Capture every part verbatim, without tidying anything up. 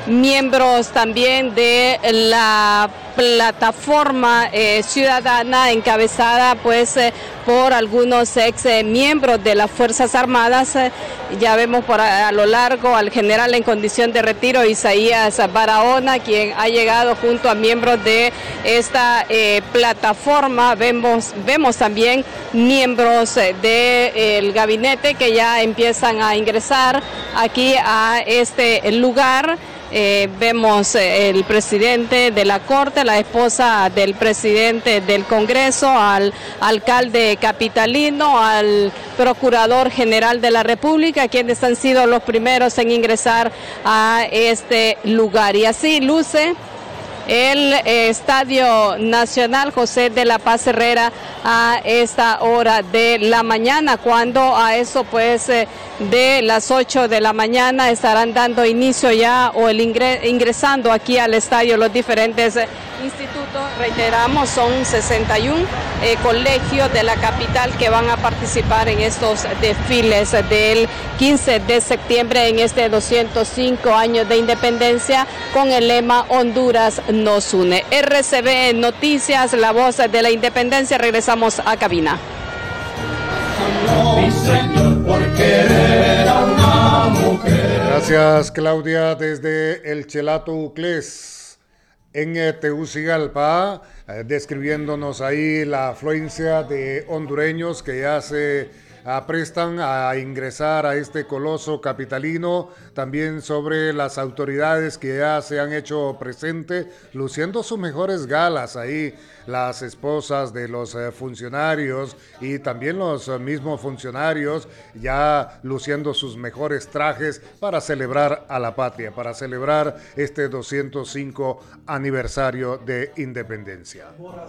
miembros también de la plataforma eh, ciudadana encabezada pues eh, por algunos ex eh, miembros de las Fuerzas Armadas. Eh, ya vemos por a, a lo largo al general en condición de retiro Isaías Barahona, quien ha llegado junto a miembros de esta eh, plataforma. Vemos, vemos también miembros eh, del gabinete que ya empiezan a ingresar aquí a este lugar. Eh, vemos eh, el presidente de la Corte, la esposa del presidente del Congreso, al alcalde capitalino, al procurador general de la República, quienes han sido los primeros en ingresar a este lugar. Y así luce el eh, Estadio Nacional José de la Paz Herrera a esta hora de la mañana, cuando a eso pues eh, de las ocho de la mañana estarán dando inicio ya o el ingre, ingresando aquí al estadio los diferentes eh, institutos. Reiteramos, son sesenta y uno eh, colegios de la capital que van a participar en estos desfiles del quince de septiembre en este doscientos cinco años de independencia con el lema Honduras nos une. R C B Noticias, la voz de la independencia. Regresamos a cabina. Gracias, Claudia, desde el Chelato Uclés en Tegucigalpa, eh, describiéndonos ahí la afluencia de hondureños que ya se aprestan a ingresar a este coloso capitalino, también sobre las autoridades que ya se han hecho presente, luciendo sus mejores galas ahí, las esposas de los eh, funcionarios y también los eh, mismos funcionarios ya luciendo sus mejores trajes para celebrar a la patria, para celebrar este doscientos cinco aniversario de independencia.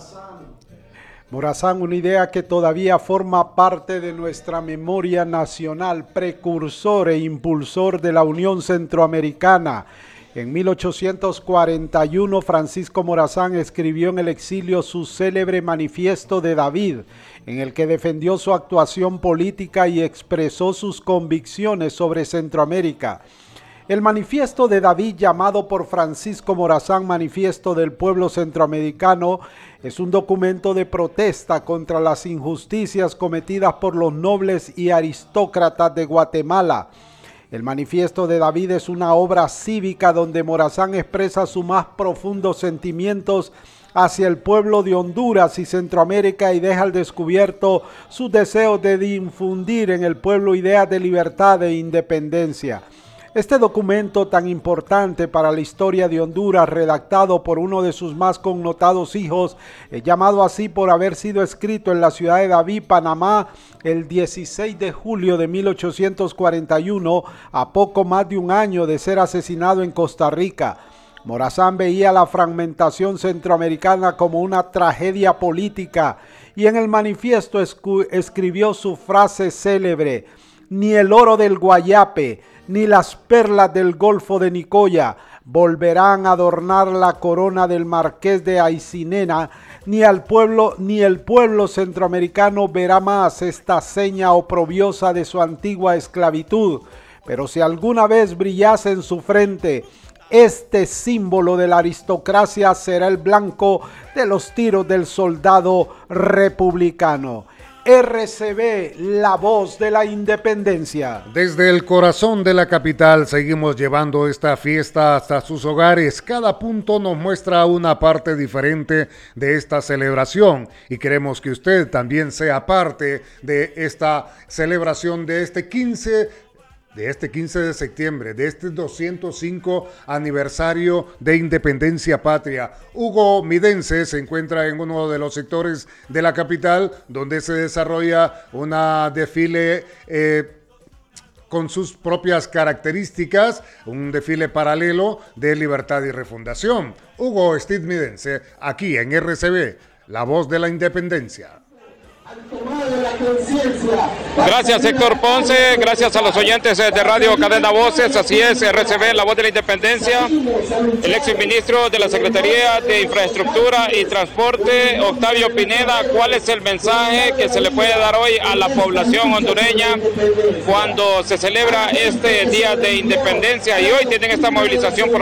Morazán, una idea que todavía forma parte de nuestra memoria nacional, precursor e impulsor de la Unión Centroamericana. En mil ochocientos cuarenta y uno, Francisco Morazán escribió en el exilio su célebre Manifiesto de David, en el que defendió su actuación política y expresó sus convicciones sobre Centroamérica. El Manifiesto de David, llamado por Francisco Morazán Manifiesto del Pueblo Centroamericano, es un documento de protesta contra las injusticias cometidas por los nobles y aristócratas de Guatemala. El Manifiesto de David es una obra cívica donde Morazán expresa sus más profundos sentimientos hacia el pueblo de Honduras y Centroamérica y deja al descubierto sus deseos de difundir en el pueblo ideas de libertad e independencia. Este documento tan importante para la historia de Honduras, redactado por uno de sus más connotados hijos, eh, llamado así por haber sido escrito en la ciudad de David, Panamá, el dieciséis de julio de mil ochocientos cuarenta y uno, a poco más de un año de ser asesinado en Costa Rica. Morazán veía la fragmentación centroamericana como una tragedia política y en el manifiesto escribió su frase célebre: ni el oro del Guayape, ni las perlas del Golfo de Nicoya volverán a adornar la corona del Marqués de Aycinena, ni al pueblo, ni el pueblo centroamericano verá más esta seña oprobiosa de su antigua esclavitud. Pero si alguna vez brillase en su frente este símbolo de la aristocracia, será el blanco de los tiros del soldado republicano. R C B, la voz de la independencia. Desde el corazón de la capital seguimos llevando esta fiesta hasta sus hogares. Cada punto nos muestra una parte diferente de esta celebración y queremos que usted también sea parte de esta celebración de este quince de este quince de septiembre, de este doscientos cinco aniversario de Independencia Patria. Hugo Midense se encuentra en uno de los sectores de la capital donde se desarrolla una desfile eh, con sus propias características, un desfile paralelo de Libertad y Refundación. Hugo Steve Midense, aquí en R C B, la voz de la independencia. Gracias, Héctor Ponce, gracias a los oyentes de Radio Cadena Voces. Así es, R C B, la voz de la independencia. El exministro de la Secretaría de Infraestructura y Transporte, Octavio Pineda, ¿cuál es el mensaje que se le puede dar hoy a la población hondureña cuando se celebra este Día de Independencia y hoy tienen esta movilización por